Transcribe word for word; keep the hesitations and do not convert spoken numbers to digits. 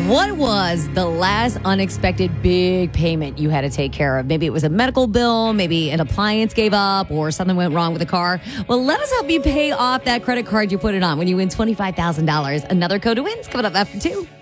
What was the last unexpected big payment you had to take care of? Maybe it was a medical bill, maybe an appliance gave up, or something went wrong with the car. Well, let us help you pay off that credit card you put it on when you win twenty-five thousand dollars. Another code to win is coming up after two.